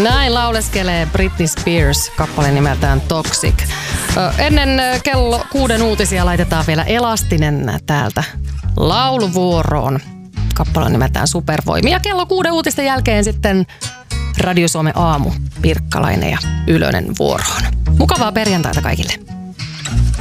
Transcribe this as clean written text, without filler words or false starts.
Näin lauleskelee Britney Spears kappale nimeltään Toxic. Ennen kello 6 uutisia laitetaan vielä Elastinen täältä lauluvuoroon. Kappale nimeltään Supervoimia. Ja kello 6 uutisten jälkeen sitten Radio Suomen aamu, Pirkkalainen ja Ylönen vuoroon. Mukavaa perjantaita kaikille.